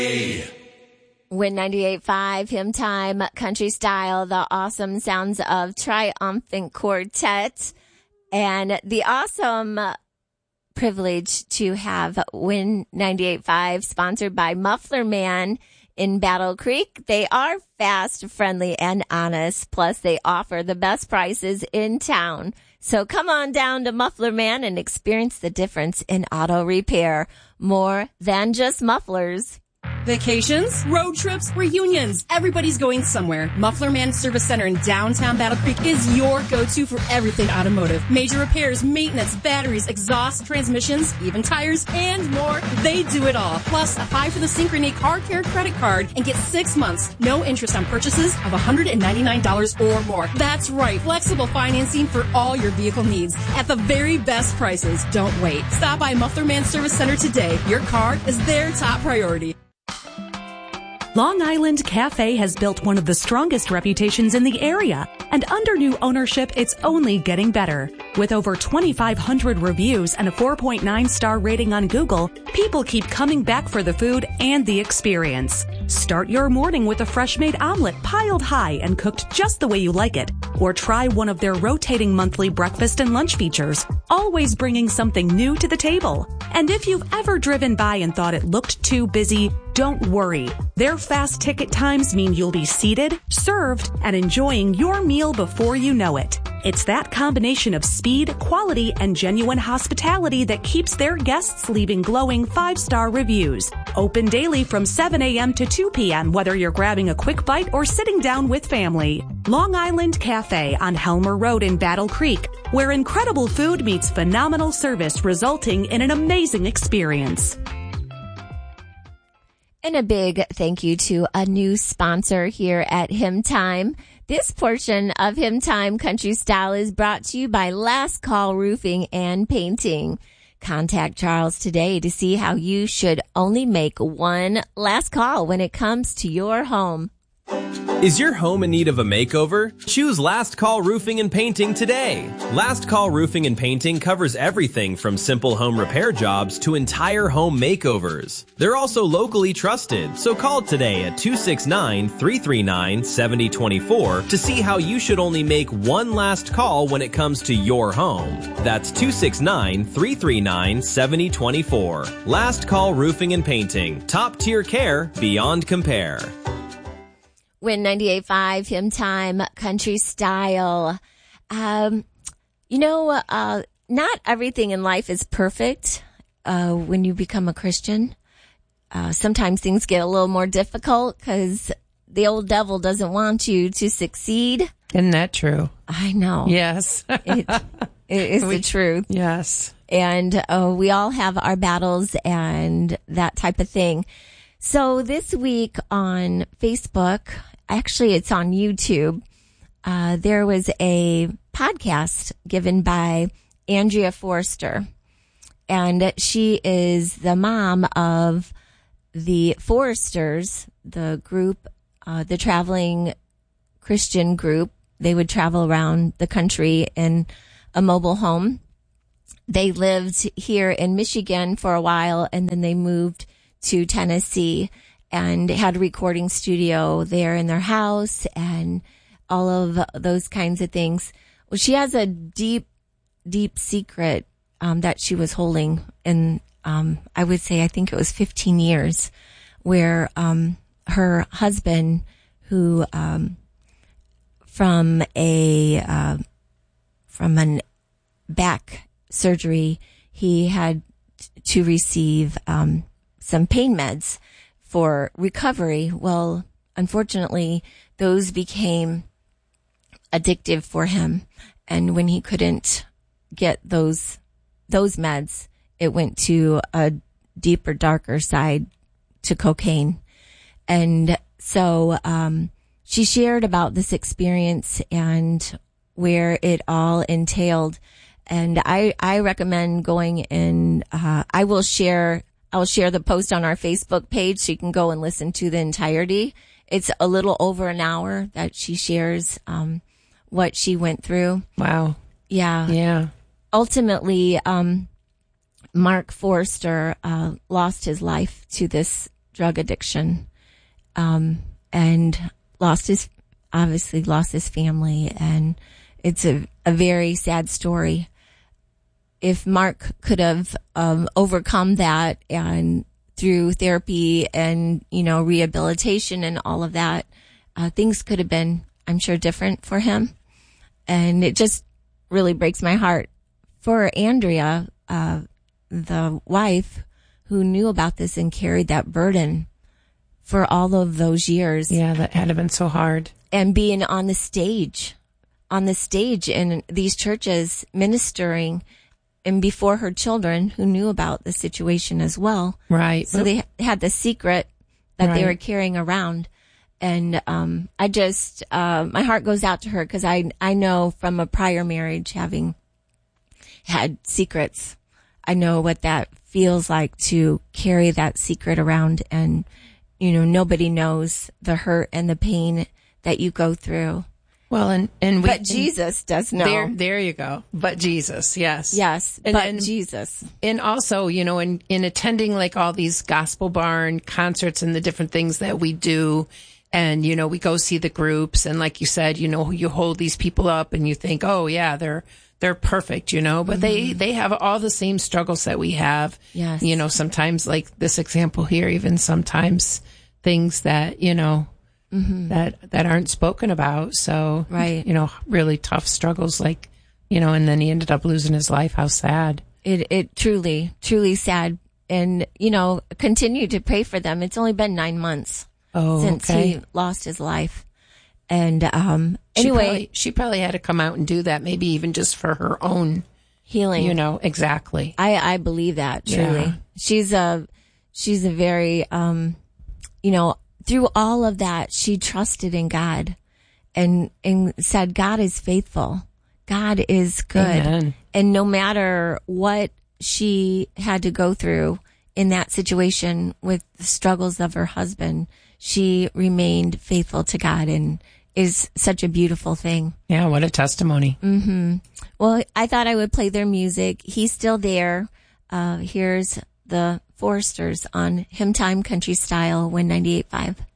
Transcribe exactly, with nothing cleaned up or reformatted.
Win ninety-eight point five, Hymn Time, Country Style, the awesome sounds of Triumphant Quartet, and the awesome privilege to have Win ninety-eight point five sponsored by Muffler Man in Battle Creek. They are fast, friendly, and honest. Plus, they offer the best prices in town. So come on down to Muffler Man and experience the difference in auto repair. More than just mufflers. Vacations, road trips, reunions. Everybody's going somewhere. Muffler Man Service Center in downtown Battle Creek is your go-to for everything automotive. Major repairs, maintenance, batteries, exhaust, transmissions, even tires, and more. They do it all. Plus, apply for the Synchrony Car Care credit card and get six months, no interest on purchases of one hundred ninety-nine dollars or more. That's right. Flexible financing for all your vehicle needs at the very best prices. Don't wait. Stop by Muffler Man Service Center today. Your car is their top priority. Long Island Cafe has built one of the strongest reputations in the area, and under new ownership, it's only getting better. With over twenty-five hundred reviews and a four point nine star rating on Google, people keep coming back for the food and the experience. Start your morning with a fresh-made omelet piled high and cooked just the way you like it. Or try one of their rotating monthly breakfast and lunch features, always bringing something new to the table. And if you've ever driven by and thought it looked too busy, don't worry. Their fast ticket times mean you'll be seated, served, and enjoying your meal before you know it. It's that combination of speed, quality, and genuine hospitality that keeps their guests leaving glowing five-star reviews. Open daily from seven a.m. to two p.m., whether you're grabbing a quick bite or sitting down with family. Long Island Cafe on Helmer Road in Battle Creek, where incredible food meets phenomenal service, resulting in an amazing experience. And a big thank you to a new sponsor here at Hymn Time. This portion of Hymn Time Country Style is brought to you by Last Call Roofing and Painting. Contact Charles today to see how you should only make one last call when it comes to your home. Is your home in need of a makeover? Choose Last Call Roofing and Painting today. Last Call Roofing and Painting covers everything from simple home repair jobs to entire home makeovers. They're also locally trusted, so call today at two six nine, three three nine, seven zero two four to see how you should only make one last call when it comes to your home. That's two six nine, three three nine, seven zero two four. Last Call Roofing and Painting. Top tier care beyond compare. Win ninety-eight point five, Hymn Time, Country Style. Um, you know, uh, not everything in life is perfect uh, when you become a Christian. Uh, sometimes things get a little more difficult because the old devil doesn't want you to succeed. Isn't that true? I know. Yes. it, it is we, the truth. Yes. And uh, we all have our battles and that type of thing. So this week on Facebook, actually it's on YouTube, uh, there was a podcast given by Andrea Forrester. And she is the mom of the Forresters, the group, uh, the traveling Christian group. They would travel around the country in a mobile home. They lived here in Michigan for a while, and then they moved to Tennessee and had a recording studio there in their house and all of those kinds of things. Well, she has a deep, deep secret um, that she was holding in, um, I would say, I think it was fifteen years, where um, her husband, who um, from a uh, from an back surgery, he had to receive um, some pain meds for recovery. Well, unfortunately, those became addictive for him. And when he couldn't get those, those meds, it went to a deeper, darker side, to cocaine. And so, um, she shared about this experience and where it all entailed. And I, I recommend going and, uh, I will share, I'll share the post on our Facebook page so you can go and listen to the entirety. It's a little over an hour that she shares, um, what she went through. Wow. Yeah. Yeah. Ultimately, um, Mark Forrester, uh, lost his life to this drug addiction, um, and lost his, obviously lost his family. And it's a, a very sad story. If Mark could have um, overcome that and through therapy and, you know, rehabilitation and all of that, uh, things could have been, I'm sure, different for him. And it just really breaks my heart for Andrea, uh, the wife who knew about this and carried that burden for all of those years. Yeah, that had to have been so hard. And being on the stage, on the stage in these churches, ministering, and before her children who knew about the situation as well. Right. So they had the secret that right. they were carrying around. And um, I just, uh, my heart goes out to her because I, I know from a prior marriage, having had secrets, I know what that feels like to carry that secret around. And, you know, nobody knows the hurt and the pain that you go through. Well, and, and we, but Jesus does know. There, there you go. But Jesus, yes. Yes, and, but and, Jesus. And also, you know, in, in attending like all these Gospel Barn concerts and the different things that we do, and, you know, we go see the groups, and like you said, you know, you hold these people up and you think, oh yeah, they're, they're perfect, you know, but mm-hmm. they, they have all the same struggles that we have. Yes. You know, sometimes like this example here, even sometimes things that, you know, Mm-hmm. that that aren't spoken about. So, right. you know, really tough struggles like, you know, and then he ended up losing his life. How sad. It it truly, truly sad. And, you know, continue to pray for them. It's only been nine months oh, since okay. he lost his life. And um, she anyway. Probably, she probably had to come out and do that, maybe even just for her own healing. You know, exactly. I, I believe that, truly. Yeah. She's a, she's a very, um, you know, through all of that, she trusted in God and, and said, God is faithful. God is good. Amen. And no matter what she had to go through in that situation with the struggles of her husband, she remained faithful to God, and is such a beautiful thing. Yeah, what a testimony. Mm-hmm. Well, I thought I would play their music. He's still there. Uh, here's the Foresters on Hymn Time Country Style, one ninety-eight point five.